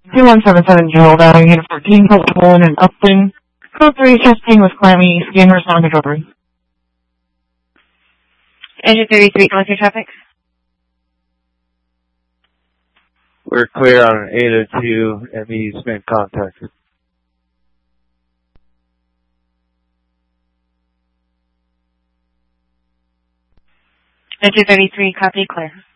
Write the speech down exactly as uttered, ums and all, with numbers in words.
two one seven seven Gerald Avenue, Unit fourteen, code one in Upton. Code three, testing with clammy skin, responding to three. Engine thirty-three, calling for traffic. We're clear on an eight oh two, M E's been contacted. Engine thirty-three, copy, clear.